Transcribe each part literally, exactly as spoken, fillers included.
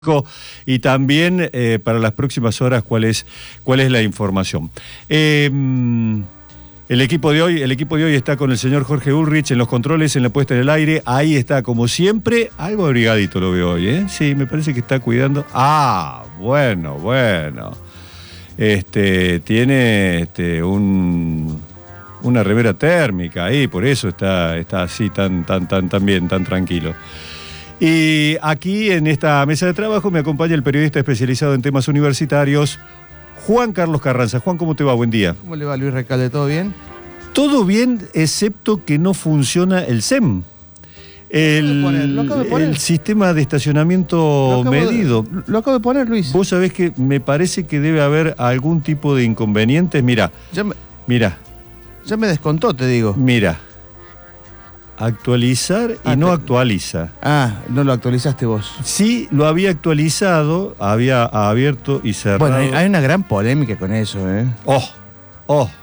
Y también eh, para las próximas horas cuál es, cuál es la información. Eh, el equipo de hoy, el equipo de hoy está con el señor Jorge Ulrich en los controles, en la puesta en el aire. Ahí está, como siempre, algo abrigadito lo veo hoy, ¿eh? Sí, me parece que está cuidando. Ah, bueno, bueno. Este, tiene este, un, una remera térmica ahí, por eso está, está así tan, tan, tan, tan bien, tan tranquilo. Y aquí en esta mesa de trabajo me acompaña el periodista especializado en temas universitarios, Juan Carlos Carranza. Juan, ¿cómo te va? Buen día. ¿Cómo le va, Luis Recalde? ¿Todo bien? Todo bien, excepto que no funciona el S E M. El, poner, lo acabo de poner. el sistema de estacionamiento lo medido. De, lo acabo de poner, Luis. Vos sabés que me parece que debe haber algún tipo de inconvenientes. Mira, ya me, mira. Ya me descontó, te digo. Mira. Actualizar y ah, no te... actualiza. Ah, no lo actualizaste vos. Sí, lo había actualizado, había abierto y cerrado. Bueno, hay, hay una gran polémica con eso, ¿eh? Oh, oh.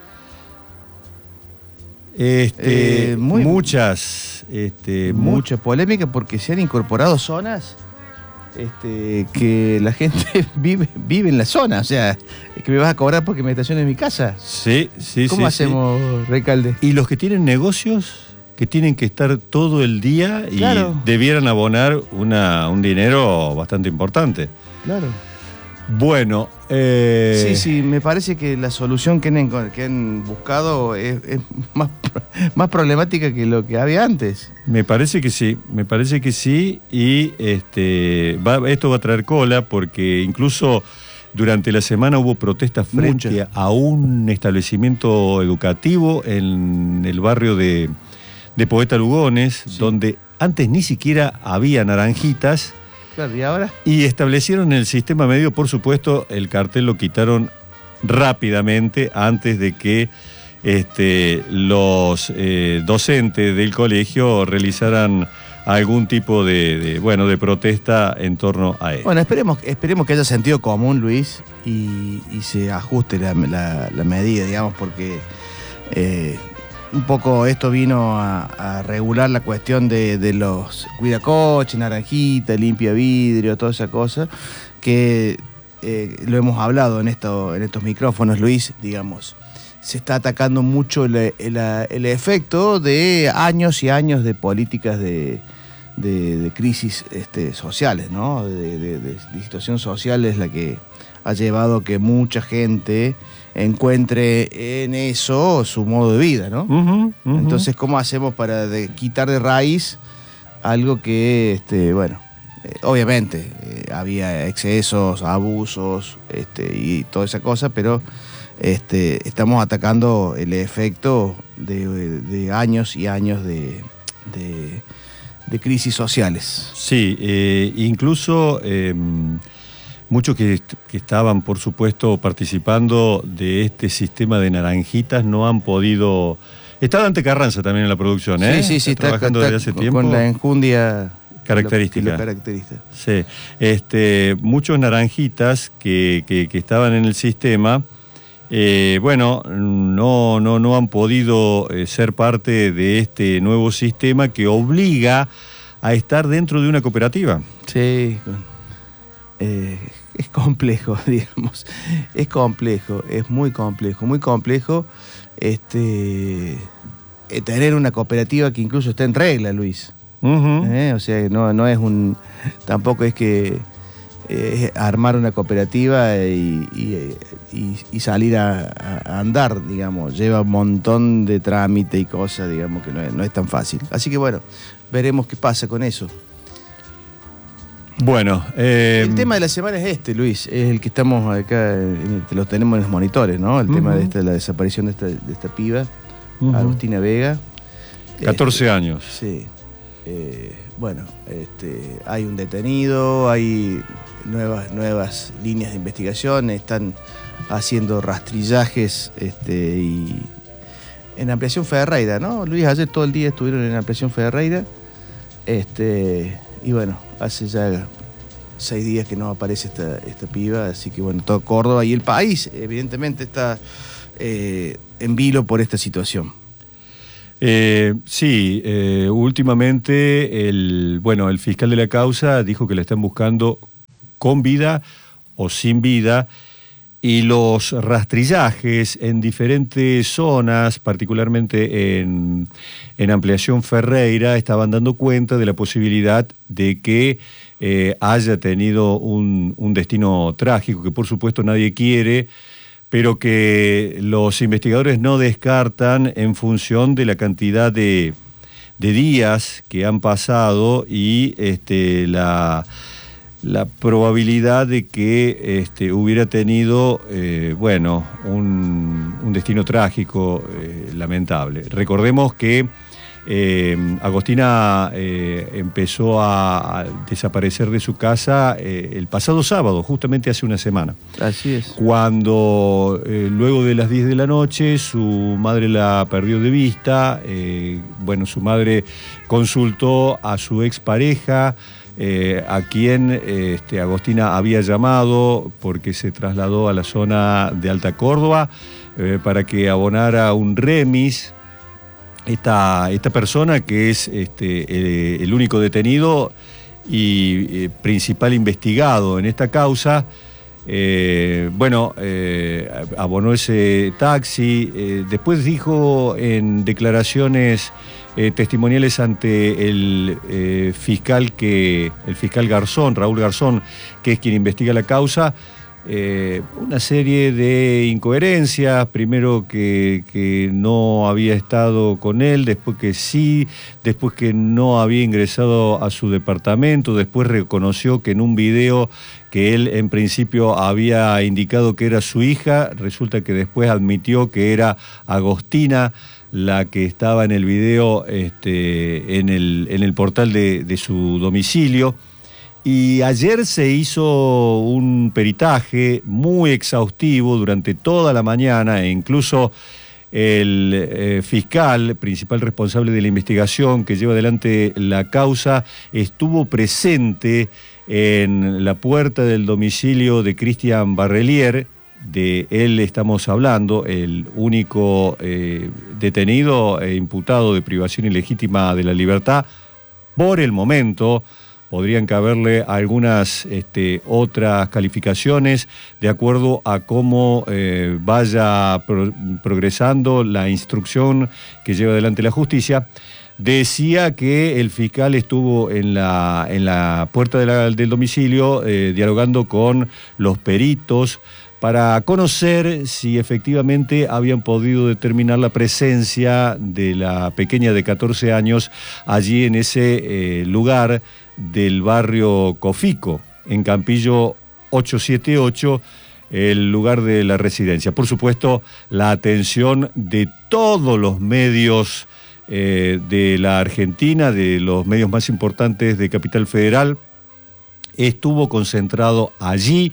Este, eh, muy, muchas, este, mucha mu polémica porque se han incorporado zonas este, que la gente vive, vive en la zona. O sea, es que me vas a cobrar porque me estaciono en mi casa. Sí, sí, ¿Cómo sí, hacemos, sí. Recalde? Y los que tienen negocios que tienen que estar todo el día y claro. debieran abonar una, un dinero bastante importante. Claro. Bueno, eh... sí, sí, me parece que la solución que han, que han buscado es, es más, más problemática que lo que había antes. Me parece que sí, me parece que sí, y este, va, esto va a traer cola porque incluso durante la semana hubo protestas frente Mucha. a un establecimiento educativo en el barrio de, de Poeta Lugones, sí. donde antes ni siquiera había naranjitas. Claro, ¿y ahora? Y establecieron el sistema medio, por supuesto, el cartel lo quitaron rápidamente antes de que este, los eh, docentes del colegio realizaran algún tipo de, de, bueno, de protesta en torno a él. Bueno, esperemos, esperemos que haya sentido común, Luis, y, y se ajuste la, la, la medida, digamos, porque eh, un poco esto vino a, a regular la cuestión de, de los cuidacoches, naranjita, limpia vidrio, toda esa cosa, que eh, lo hemos hablado en, esto, en estos micrófonos, Luis, digamos. Se está atacando mucho el, el, el efecto de años y años de políticas de, de, de crisis este, sociales, ¿no? De, de, de, de situación social es la que ha llevado que mucha gente encuentre en eso su modo de vida, ¿no? Uh-huh, uh-huh. Entonces, ¿cómo hacemos para de, quitar de raíz algo que, este, bueno, eh, obviamente eh, había excesos, abusos este, y toda esa cosa, pero este, estamos atacando el efecto de, de, de años y años de, de, de crisis sociales. Sí, eh, incluso... Eh... Muchos que, que estaban, por supuesto, participando de este sistema de naranjitas no han podido... Está Dante Carranza también en la producción, ¿eh? Sí, sí, sí. Está, está trabajando está, desde hace tiempo. Con la enjundia característica. Que lo, que lo caracteriza. Sí. Este, muchos naranjitas que, que, que estaban en el sistema, eh, bueno, no, no, no han podido eh, ser parte de este nuevo sistema que obliga a estar dentro de una cooperativa. Sí, Eh, es complejo, digamos, es complejo, es muy complejo, muy complejo este, eh, tener una cooperativa que incluso está en regla, Luis. Uh-huh. ¿Eh? O sea, no, no es un, tampoco es que eh, armar una cooperativa y, y, y, y salir a, a andar, digamos, lleva un montón de trámite y cosas, digamos, que no es, no es tan fácil. Así que bueno, veremos qué pasa con eso. Bueno, eh... el tema de la semana es este, Luis, es el que estamos acá, lo tenemos en los monitores, ¿no? El uh-huh. tema de esta, la desaparición de esta, de esta piba, uh-huh. Agustina Vega. catorce este, años. Sí. Eh, bueno, este, hay un detenido, hay nuevas, nuevas líneas de investigación, están haciendo rastrillajes este, y en Ampliación Ferreira, ¿no? Luis, ayer todo el día estuvieron en Ampliación Ferreira, este, y bueno, hace ya seis días que no aparece esta, esta piba, así que bueno, todo Córdoba y el país evidentemente está eh, en vilo por esta situación. Eh, sí, eh, últimamente el, bueno, el fiscal de la causa dijo que la están buscando con vida o sin vida, y los rastrillajes en diferentes zonas, particularmente en, en Ampliación Ferreira, estaban dando cuenta de la posibilidad de que eh, haya tenido un, un destino trágico, que por supuesto nadie quiere, pero que los investigadores no descartan en función de la cantidad de, de días que han pasado y este, la, la probabilidad de que este, hubiera tenido, eh, bueno, un, un destino trágico, eh, lamentable. Recordemos que Eh, Agostina eh, empezó a, a desaparecer de su casa eh, el pasado sábado, justamente hace una semana. Así es. Cuando eh, luego de las diez de la noche su madre la perdió de vista, eh, bueno, su madre consultó a su expareja, eh, a quien eh, este, Agostina había llamado porque se trasladó a la zona de Alta Córdoba eh, para que abonara un remis. Esta, esta persona, que es este, eh, el único detenido y eh, principal investigado en esta causa, eh, bueno, eh, abonó ese taxi. Eh, después dijo en declaraciones eh, testimoniales ante el eh, fiscal que el fiscal Garzón, Raúl Garzón, que es quien investiga la causa, Eh, una serie de incoherencias, primero que, que no había estado con él, después que sí, después que no había ingresado a su departamento, después reconoció que en un video que él en principio había indicado que era su hija, resulta que después admitió que era Agostina la que estaba en el video este, en, el, en el portal de, de su domicilio. Y ayer se hizo un peritaje muy exhaustivo durante toda la mañana, e incluso el eh, fiscal, principal responsable de la investigación que lleva adelante la causa, estuvo presente en la puerta del domicilio de Cristian Barrelier. De él estamos hablando, el único eh, detenido e imputado de privación ilegítima de la libertad por el momento. Podrían caberle algunas este, otras calificaciones de acuerdo a cómo eh, vaya pro, progresando la instrucción que lleva adelante la justicia. Decía que el fiscal estuvo en la, en la puerta de la, del domicilio eh, dialogando con los peritos para conocer si efectivamente habían podido determinar la presencia de la pequeña de catorce años allí en ese eh, lugar del barrio Cofico, en Campillo ochocientos setenta y ocho, el lugar de la residencia. Por supuesto, la atención de todos los medios eh, de la Argentina, de los medios más importantes de Capital Federal, estuvo concentrado allí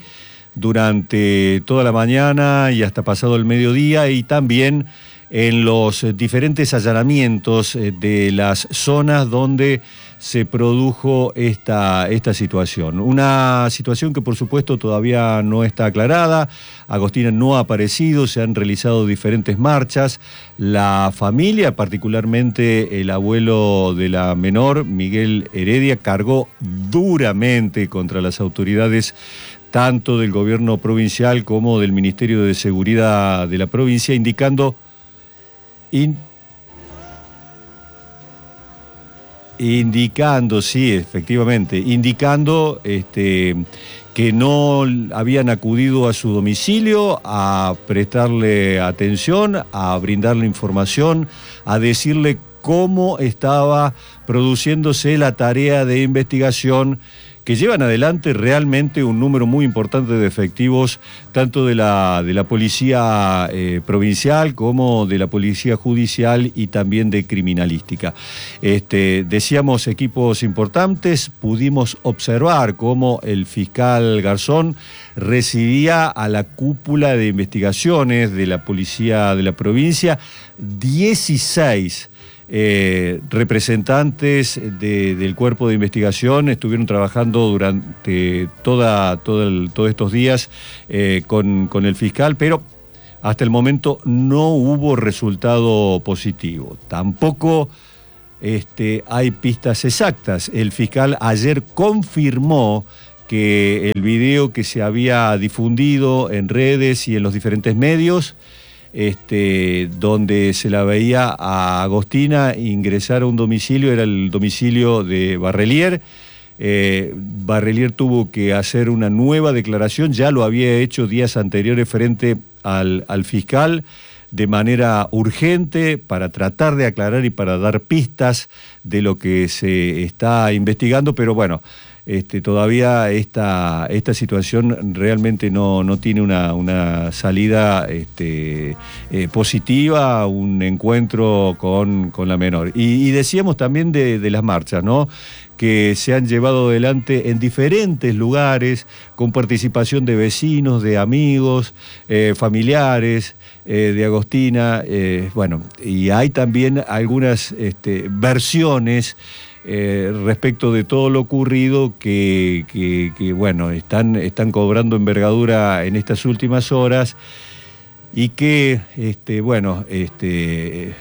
durante toda la mañana y hasta pasado el mediodía, y también en los diferentes allanamientos de las zonas donde se produjo esta, esta situación. Una situación que por supuesto todavía no está aclarada. Agostina no ha aparecido, se han realizado diferentes marchas. La familia, particularmente el abuelo de la menor, Miguel Heredia, cargó duramente contra las autoridades tanto del gobierno provincial como del Ministerio de Seguridad de la provincia, indicando in, indicando, sí, efectivamente, indicando este, que no habían acudido a su domicilio a prestarle atención, a brindarle información, a decirle cómo estaba produciéndose la tarea de investigación que llevan adelante realmente un número muy importante de efectivos, tanto de la, de la policía eh, provincial como de la policía judicial y también de criminalística. Este, decíamos equipos importantes, pudimos observar cómo el fiscal Garzón recibía a la cúpula de investigaciones de la policía de la provincia dieciséis Eh, representantes de, del cuerpo de investigación. Estuvieron trabajando durante toda, todo el, todos estos días eh, con, con el fiscal, pero hasta el momento no hubo resultado positivo. Tampoco este, hay pistas exactas. El fiscal ayer confirmó que el video que se había difundido en redes y en los diferentes medios, este, donde se la veía a Agostina ingresar a un domicilio, era el domicilio de Barrelier. Eh, Barrelier tuvo que hacer una nueva declaración, ya lo había hecho días anteriores frente al, al fiscal, de manera urgente para tratar de aclarar y para dar pistas de lo que se está investigando, pero bueno, este, todavía esta, esta situación realmente no, no tiene una, una salida este, eh, positiva, un encuentro con, con la menor. Y, y decíamos también de, de las marchas, ¿no?, que se han llevado adelante en diferentes lugares, con participación de vecinos, de amigos, eh, familiares, eh, de Agostina, eh, bueno, y hay también algunas este, versiones eh, respecto de todo lo ocurrido que, que, que bueno, están, están cobrando envergadura en estas últimas horas y que, este, bueno, este...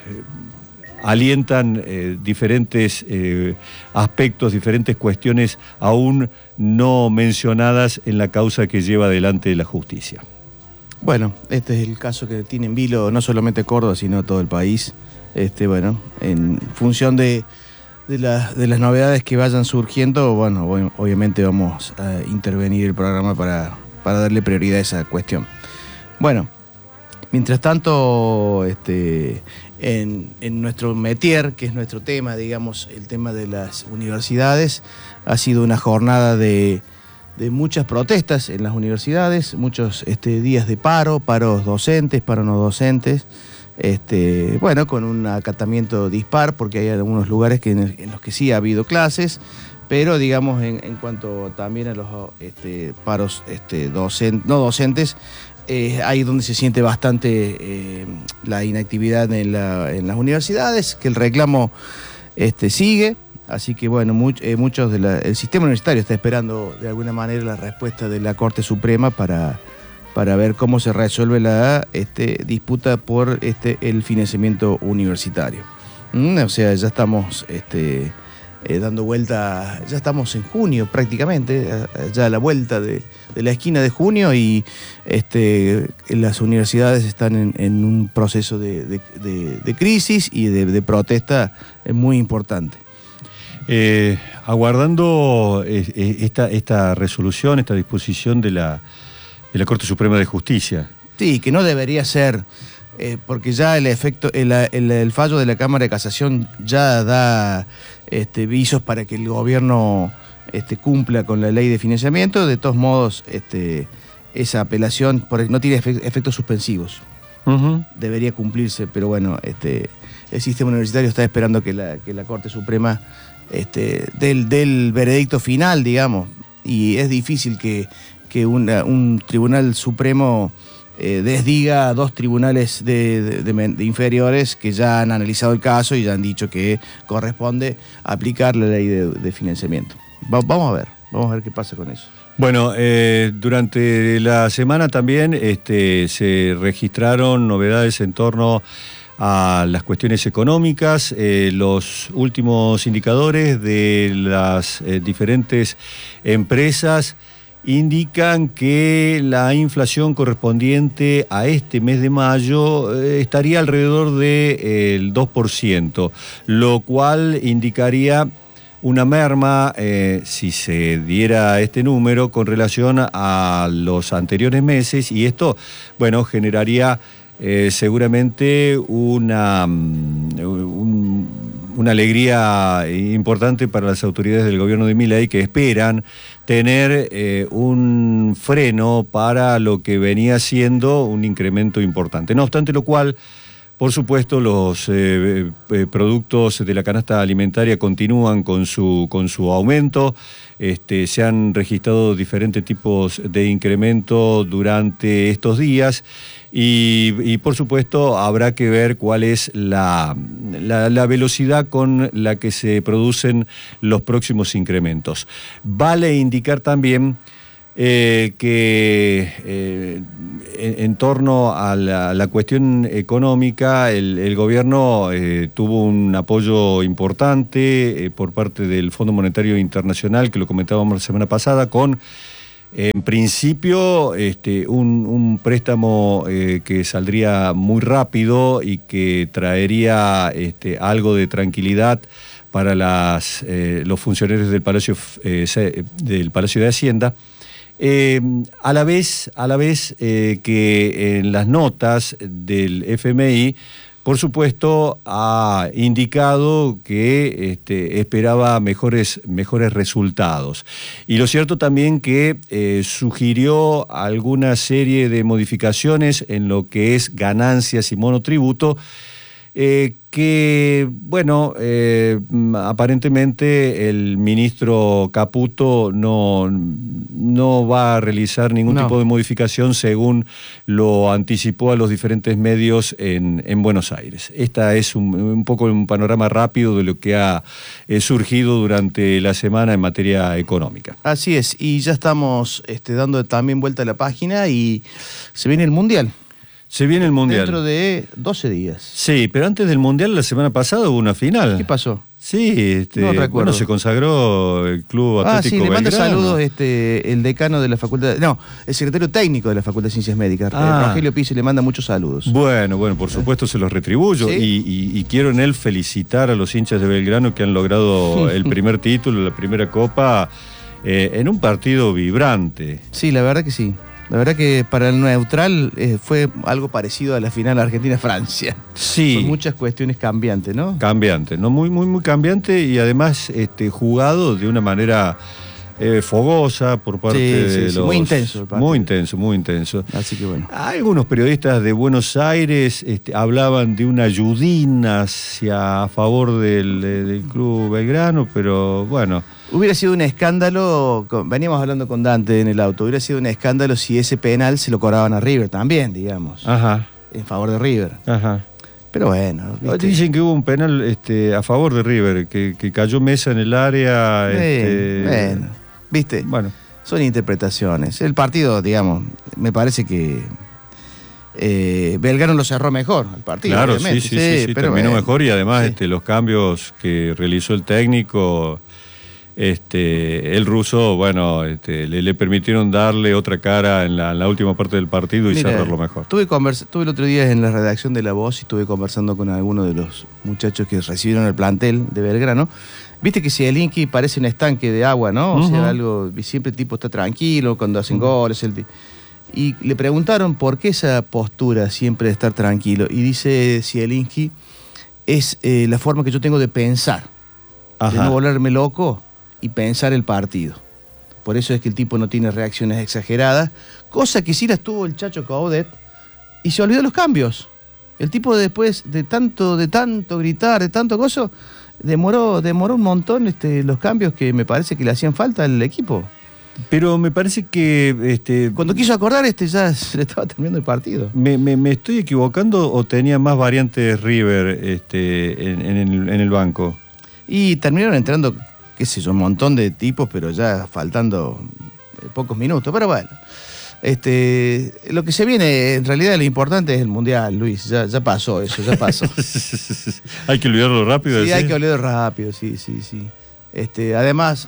alientan eh, diferentes eh, aspectos, diferentes cuestiones aún no mencionadas en la causa que lleva adelante la justicia. Bueno, este es el caso que tiene en vilo no solamente Córdoba, sino todo el país. Este, bueno, en función de, de, la, de las novedades que vayan surgiendo, bueno, obviamente vamos a intervenir el programa para, para darle prioridad a esa cuestión. Bueno, mientras tanto, este, en, en nuestro métier, que es nuestro tema, digamos, el tema de las universidades, ha sido una jornada de, de muchas protestas en las universidades, muchos este, días de paro, paros docentes, paros no docentes, este, bueno, con un acatamiento dispar, porque hay algunos lugares que en, en los que sí ha habido clases, pero digamos en, en cuanto también a los este, paros este, docent, no docentes, Eh, ahí donde se siente bastante eh, la inactividad en, la, en las universidades, que el reclamo este, sigue, así que bueno, much, eh, muchos de la, el sistema universitario está esperando de alguna manera la respuesta de la Corte Suprema para, para ver cómo se resuelve la este, disputa por este, el financiamiento universitario. Mm, o sea, ya estamos... Este, Eh, dando vuelta, ya estamos en junio prácticamente, ya a la vuelta de, de la esquina de junio, y este, las universidades están en, en un proceso de, de, de, de crisis y de, de protesta muy importante. Eh, aguardando eh, esta, esta resolución, esta disposición de la, de la Corte Suprema de Justicia. Sí, que no debería ser... Eh, porque ya el efecto, el, el, el fallo de la Cámara de Casación ya da este, visos para que el gobierno este, cumpla con la ley de financiamiento. De todos modos, este, esa apelación por, no tiene efectos suspensivos. Uh-huh. Debería cumplirse, pero bueno, este, el sistema universitario está esperando que la, que la Corte Suprema este, del, del veredicto final, digamos, y es difícil que, que una, un Tribunal Supremo Eh, desdiga a dos tribunales de, de, de, de inferiores que ya han analizado el caso y ya han dicho que corresponde aplicar la ley de, de financiamiento. Va, vamos a ver, vamos a ver qué pasa con eso. Bueno, eh, durante la semana también este, se registraron novedades en torno a las cuestiones económicas, eh, los últimos indicadores de las eh, diferentes empresas indican que la inflación correspondiente a este mes de mayo eh, estaría alrededor del de, eh, dos por ciento, lo cual indicaría una merma, eh, si se diera este número, con relación a los anteriores meses, y esto, bueno, generaría eh, seguramente una, un, una alegría importante para las autoridades del gobierno de Milei, que esperan tener eh, un freno para lo que venía siendo un incremento importante. No obstante lo cual, por supuesto, los eh, eh, productos de la canasta alimentaria continúan con su, con su aumento. Este, se han registrado diferentes tipos de incremento durante estos días y, y por supuesto habrá que ver cuál es la, la, la velocidad con la que se producen los próximos incrementos. Vale indicar también Eh, que eh, en, en torno a la, a la cuestión económica, el, el gobierno eh, tuvo un apoyo importante eh, por parte del Fondo Monetario Internacional, que lo comentábamos la semana pasada, con en principio este, un, un préstamo eh, que saldría muy rápido y que traería este, algo de tranquilidad para las, eh, los funcionarios del Palacio, eh, del Palacio de Hacienda. Eh, a la vez, a la vez eh, que en las notas del F M I, por supuesto, ha indicado que este, esperaba mejores, mejores resultados. Y lo cierto también que eh, sugirió alguna serie de modificaciones en lo que es ganancias y monotributo, eh, que, bueno, eh, aparentemente el ministro Caputo no, no va a realizar ningún no. tipo de modificación según lo anticipó a los diferentes medios en, en Buenos Aires. Esta es un, un poco un panorama rápido de lo que ha eh, surgido durante la semana en materia económica. Así es, y ya estamos este, dando también vuelta a la página y se viene el Mundial. Se viene el Mundial. Dentro de doce días. Sí, pero antes del Mundial, la semana pasada hubo una final. ¿Qué pasó? Sí, este, no recuerdo. Bueno, se consagró el Club Atlético Ah, sí, le manda Belgrano. saludos este, el decano de la Facultad... No, el secretario técnico de la Facultad de Ciencias Médicas, ah. Rogelio Pizzi, le manda muchos saludos. Bueno, bueno, por supuesto se los retribuyo. ¿Sí? Y, y, y quiero en él felicitar a los hinchas de Belgrano que han logrado el primer título, la primera copa, eh, en un partido vibrante. Sí, la verdad que sí. La verdad que para el neutral eh, fue algo parecido a la final Argentina-Francia. Sí. Con muchas cuestiones cambiantes, ¿no? Cambiante, ¿no? Muy, muy, muy cambiante y además este, jugado de una manera eh, fogosa por parte sí, de sí, los... Sí, muy intenso el partido. Muy intenso, muy intenso. Así que bueno. Algunos periodistas de Buenos Aires este, hablaban de una ayudín hacia a favor del, del Club Belgrano, pero bueno... Hubiera sido un escándalo, veníamos hablando con Dante en el auto, hubiera sido un escándalo si ese penal se lo cobraban a River también, digamos. Ajá. En favor de River. Ajá. Pero bueno. ¿viste? Dicen que hubo un penal este, a favor de River, que, que cayó Mesa en el área. Bien, este... Bueno, viste, bueno. Son interpretaciones. El partido, digamos, me parece que eh, Belgrano lo cerró mejor, el partido. Claro, obviamente. sí, sí, sí, sí, sí pero terminó bueno, mejor y además sí. este, los cambios que realizó el técnico... Este, el ruso, bueno, este, le, le permitieron darle otra cara en la, en la última parte del partido y Mira, cerrarlo mejor. Tuve, conversa, tuve el otro día en la redacción de La Voz y estuve conversando con algunos de los muchachos que recibieron el plantel de Belgrano. Viste que Zielinski parece un estanque de agua, ¿no? O uh-huh. sea, algo, siempre el tipo está tranquilo cuando hacen uh-huh. goles. El, y le preguntaron por qué esa postura siempre de estar tranquilo. Y dice Zielinski, es eh, la forma que yo tengo de pensar, Ajá. de no volverme loco y pensar el partido. Por eso es que el tipo no tiene reacciones exageradas, cosa que sí las tuvo el Chacho Coudet, y se olvidó de los cambios. El tipo después de tanto, de tanto gritar, de tanto gozo, demoró, demoró un montón este, los cambios que me parece que le hacían falta al equipo. Pero me parece que... Este, Cuando quiso acordar, este ya se le estaba terminando el partido. ¿Me, me, me estoy equivocando o tenía más variantes River este, en, en, el, en el banco? Y terminaron entrando... qué sé yo, un montón de tipos, pero ya faltando pocos minutos. Pero bueno, este, lo que se viene, en realidad lo importante es el Mundial, Luis. Ya, ya pasó eso, ya pasó. Hay que olvidarlo rápido. Sí, ¿sí? hay que olvidarlo rápido, sí, sí, sí. Este, además,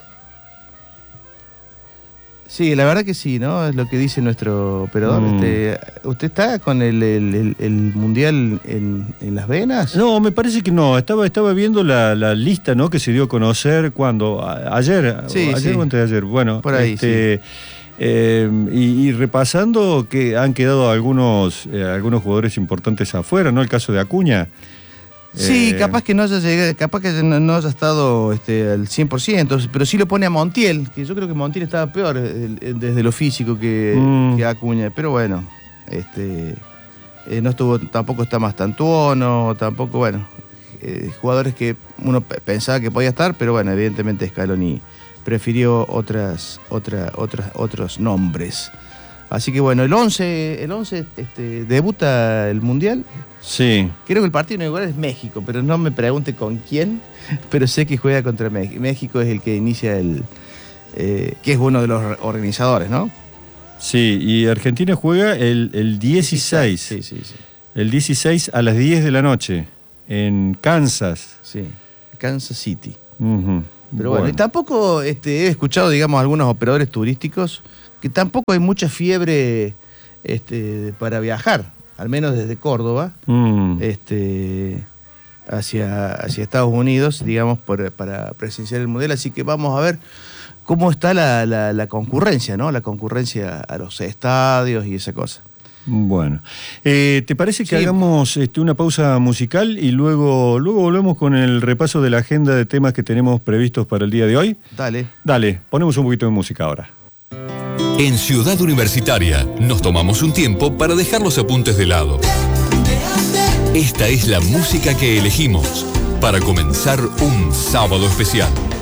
sí, la verdad que sí, ¿no? Es lo que dice nuestro operador. Mm. Este, ¿Usted está con el, el, el, el Mundial en, en las venas? No, me parece que no. Estaba, estaba viendo la, la lista, ¿no? Que se dio a conocer cuando... A, ayer, sí, ayer sí. o antes de ayer. Bueno, por ahí, este, sí. Eh, y, y repasando que han quedado algunos, eh, algunos jugadores importantes afuera, ¿no? El caso de Acuña. Sí, eh, capaz que no haya llegado, capaz que no, no haya estado este, al cien por ciento, pero sí lo pone a Montiel, que yo creo que Montiel estaba peor el, el, desde lo físico que, mm. que Acuña, pero bueno, este, eh, no estuvo, tampoco está Mastantuono, tampoco, bueno, eh, jugadores que uno pensaba que podía estar, pero bueno, evidentemente Scaloni prefirió otras, otra, otras, otros nombres. Así que bueno, el once, el once este, debuta el Mundial. Sí. Creo que el partido inaugural es México, pero no me pregunte con quién, pero sé que juega contra México. México es el que inicia el... Eh, que es uno de los organizadores, ¿no? Sí, y Argentina juega el, el dieciséis. Sí, sí, sí. El dieciséis a las diez de la noche, en Kansas. Sí, Kansas City. Uh-huh. Pero bueno, bueno, y tampoco este, he escuchado, digamos, algunos operadores turísticos que tampoco hay mucha fiebre este, para viajar, al menos desde Córdoba, mm. este, hacia, hacia Estados Unidos, digamos, por, para presenciar el Mundial. Así que vamos a ver cómo está la, la, la concurrencia, ¿no? La concurrencia a los estadios y esa cosa. Bueno, eh, ¿te parece que sí. hagamos este, una pausa musical y luego, luego volvemos con el repaso de la agenda de temas que tenemos previstos para el día de hoy? Dale. Dale, ponemos un poquito de música ahora. En Ciudad Universitaria nos tomamos un tiempo para dejar los apuntes de lado. Esta es la música que elegimos para comenzar un sábado especial.